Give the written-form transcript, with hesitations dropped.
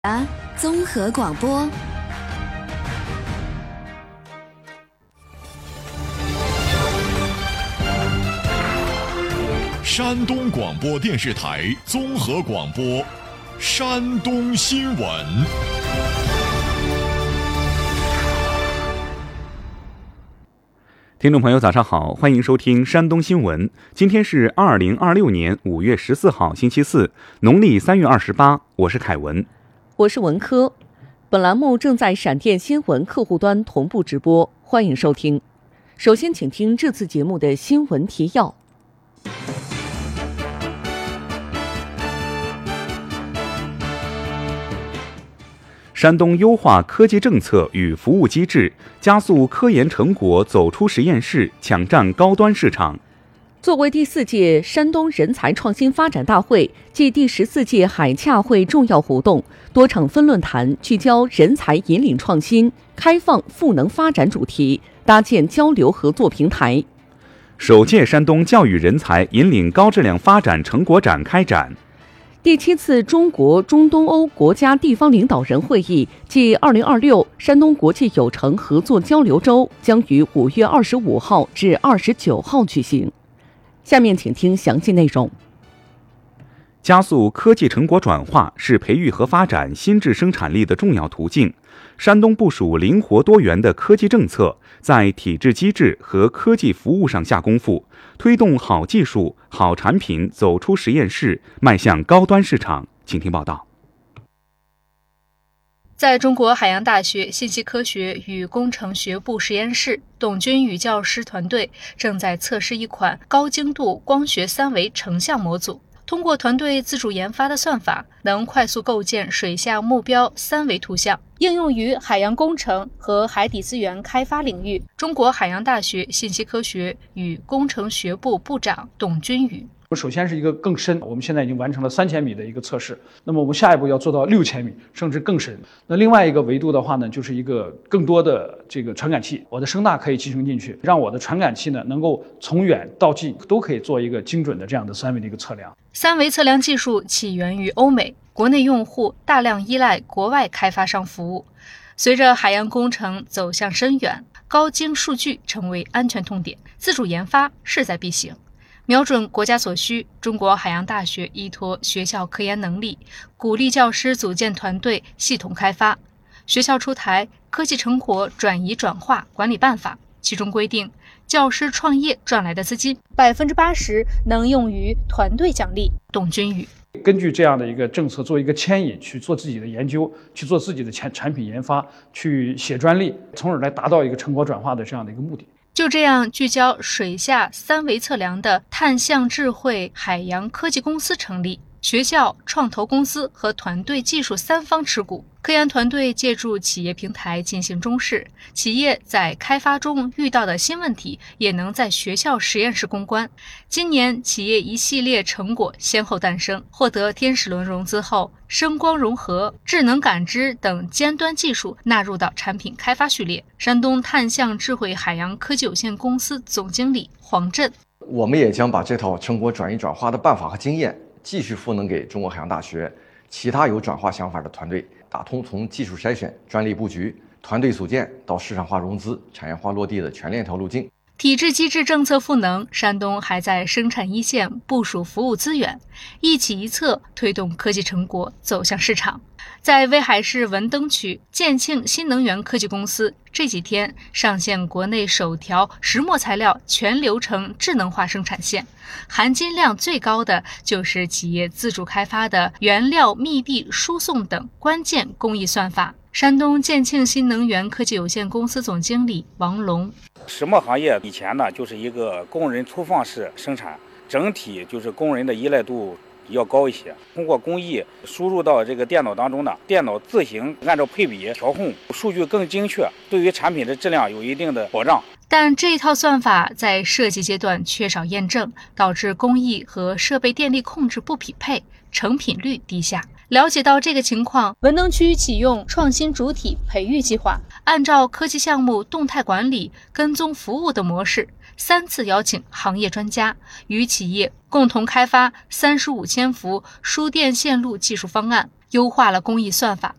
综合广播。 山东广播电视台综合广播，山东新闻。 听众朋友早上好，欢迎收听山东新闻。今天是2026年5月14号星期四，农历3月28，我是凯文。 我是文科。本栏目正在闪电新闻客户端同步直播，欢迎收听。首先请听这次节目的新闻提要。 山东优化科技政策与服务机制，加速科研成果走出实验室，抢占高端市场。 作为第4届山东人才创新发展大会暨第14届海洽会重要活动，多场分论坛聚焦人才引领创新、开放赋能发展主题，搭建交流合作平台。 首届山东教育人才引领高质量发展成果展开展。 第7次中国中东欧国家地方领导人会议暨2026山东国际友城合作交流周将于5月25号至29号举行。下面请听详细内容。 加速科技成果转化是培育和发展新质生产力的重要途径。山东部署灵活多元的科技政策，在体制机制和科技服务上下功夫，推动好技术、好产品走出实验室，迈向高端市场。请听报道。 在中国海洋大学信息科学与工程学部实验室，董军宇教师团队正在测试一款高精度光学3维成像模组。通过团队自主研发的算法，能快速构建水下目标3维图像，应用于海洋工程和海底资源开发领域。中国海洋大学信息科学与工程学部部长董军宇。 首先是一个更深，我们现在已经完成了3000米的一个测试，那么我们下一步要做到6000米，甚至更深。那另外一个维度的话呢，就是一个更多的这个传感器，我的声呐可以集成进去，让我的传感器呢能够从远到近都可以做一个精准的这样的3维的一个测量。 3维测量技术起源于欧美，国内用户大量依赖国外开发商服务。随着海洋工程走向深远，高精数据成为安全痛点，自主研发势在必行。瞄准国家所需，中国海洋大学依托学校科研能力，鼓励教师组建团队系统开发。学校出台科技成果转移转化管理办法，其中规定，教师创业赚来的资金80%能用于团队奖励。董军宇根据这样的一个政策做一个牵引，去做自己的研究，去做自己的产品研发，去写专利，从而来达到一个成果转化的这样的一个目的。 就这样，聚焦水下3维测量的碳向智慧海洋科技公司成立，学校、创投公司和团队技术3方持股。科研团队借助企业平台进行中试，企业在开发中遇到的新问题也能在学校实验室攻关。今年企业一系列成果先后诞生，获得天使轮融资后，声光融合、智能感知等尖端技术纳入到产品开发序列。山东碳向智慧海洋科技有限公司总经理黄振： 我们也将把这套成果转移转化的办法和经验继续赋能给中国海洋大学其他有转化想法的团队，打通从技术筛选、专利布局、团队组建到市场化融资、产业化落地的全链条路径。 体制机制政策赋能，山东还在生产一线部署服务资源，一起一策推动科技成果走向市场。在威海市文登区，建庆新能源科技公司这几天上线国内首条石墨材料全流程智能化生产线，含金量最高的就是企业自主开发的原料密闭输送等关键工艺算法。山东建庆新能源科技有限公司总经理王龙： 石墨行业以前呢就是一个工人粗放式生产，整体就是工人的依赖度要高一些。通过工艺输入到这个电脑当中呢，电脑自行按照配比调控，数据更精确，对于产品的质量有一定的保障。 但这套算法在设计阶段缺少验证，导致工艺和设备电力控制不匹配，成品率低下。了解到这个情况，文登区启用创新主体培育计划，按照科技项目动态管理、跟踪服务的模式，3次邀请行业专家与企业共同开发35千伏输电线路技术方案， 优化了工艺算法。